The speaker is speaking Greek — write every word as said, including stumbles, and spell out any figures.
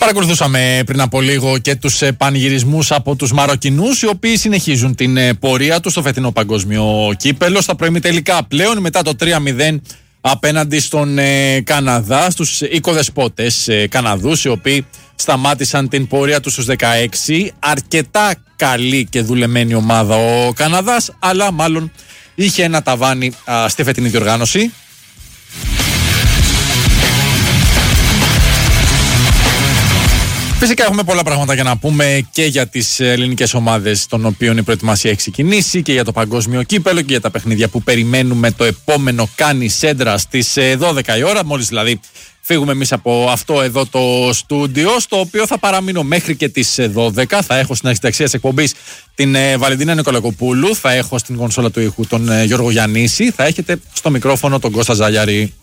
Παρακολουθούσαμε πριν από λίγο και τους πανηγυρισμούς από τους Μαροκινούς, οι οποίοι συνεχίζουν την πορεία τους στο φετινό παγκόσμιο κύπελο. Στα προημιτελικά πλέον, μετά το τρία μηδέν απέναντι στον ε, Καναδά, στους οικοδεσπότες ε, Καναδούς, οι οποίοι σταμάτησαν την πορεία τους στους δεκαέξι. Αρκετά καλή και δουλεμένη ομάδα ο Καναδάς, αλλά μάλλον είχε ένα ταβάνι α, στη φετινή διοργάνωση. Φυσικά έχουμε πολλά πράγματα για να πούμε και για τις ελληνικές ομάδες των οποίων η προετοιμασία έχει ξεκινήσει και για το παγκόσμιο κύπελο και για τα παιχνίδια που περιμένουμε το επόμενο Κάνει Σέντρα στις δώδεκα η ώρα, μόλις δηλαδή φύγουμε εμείς από αυτό εδώ το στούντιο, στο οποίο θα παραμείνω μέχρι και τις δώδεκα. Θα έχω στην αρχιταξία της εκπομπής την Βαλεντίνα Νικολακοπούλου, θα έχω στην κονσόλα του ήχου τον Γιώργο Γιαννήση, θα έχετε στο μικρόφωνο τον Κώστα Ζαλιαρή.